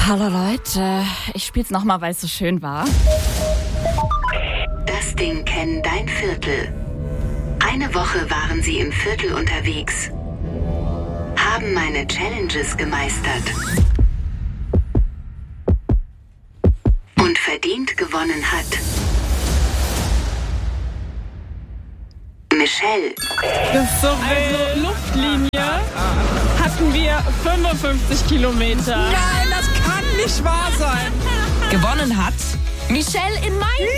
Hallo Leute, ich spiel's nochmal, weil es so schön war. Das Ding kennt dein Viertel. Eine Woche waren sie im Viertel unterwegs, haben meine Challenges gemeistert und verdient gewonnen hat Michelle. Das ist so wild. Luftlinie hatten wir 55 Kilometer. Nein, das kann nicht wahr sein. Gewonnen hat Michelle in Mainz.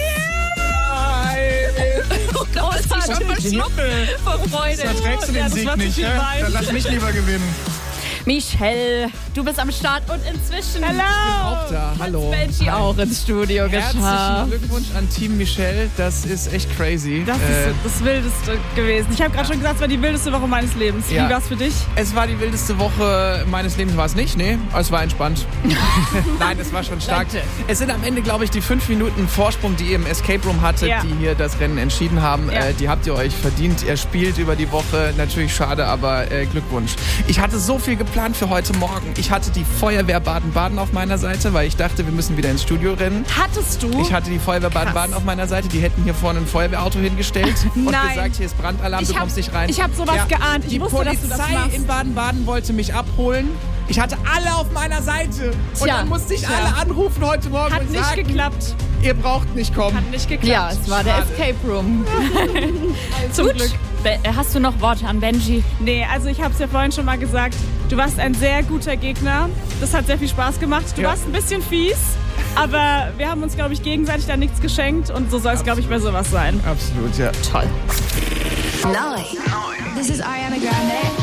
Oh, das war verschlucken vor Freude. Verträgst du den Sieg nicht, ne? Dann lass mich lieber gewinnen. Michelle, du bist am Start und inzwischen Auch da, hallo. Benji auch ins Studio Herzlichen geschafft. Glückwunsch an Team Michelle, das ist echt crazy. Das ist das Wildeste gewesen. Ich habe gerade schon gesagt, es war die wildeste Woche meines Lebens. Ja. Wie war's für dich? Es war die wildeste Woche meines Lebens, war es nicht, nee, es war entspannt. Nein, es war schon stark. Leute. Es sind am Ende, glaube ich, die 5 Minuten Vorsprung, die ihr im Escape Room hattet, Ja. die hier das Rennen entschieden haben. Ja. Die habt ihr euch verdient. Ihr spielt über die Woche, natürlich schade, aber Glückwunsch. Ich hatte so viel geplant für heute Morgen. Ich hatte die Feuerwehr Baden-Baden auf meiner Seite, weil ich dachte, wir müssen wieder ins Studio rennen. Hattest du? Ich hatte die Feuerwehr Baden-Baden auf meiner Seite. Die hätten hier vorne ein Feuerwehrauto hingestellt und Nein. gesagt, hier ist Brandalarm, du kommst nicht rein. Ich habe sowas geahnt. Ich Die wusste, dass du das Polizei machst. in Baden-Baden wollte mich abholen. Ich hatte alle auf meiner Seite. Und Tja. dann musste ich alle anrufen heute Morgen Hat und nicht sagen, geklappt. ihr braucht nicht kommen. Hat nicht geklappt. Ja, es war der Schade. Escape Room. Zum Glück. Hast du noch Worte an Benji? Nee, also ich habe es ja vorhin schon mal gesagt. Du warst ein sehr guter Gegner. Das hat sehr viel Spaß gemacht. Du Ja. warst ein bisschen fies, aber wir haben uns, glaube ich, gegenseitig da nichts geschenkt. Und so soll es, glaube ich, bei sowas sein. Absolut, ja. Toll. Neu. This is Ariana Grande.